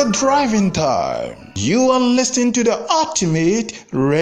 the driving time. You are listening to the ultimate radio.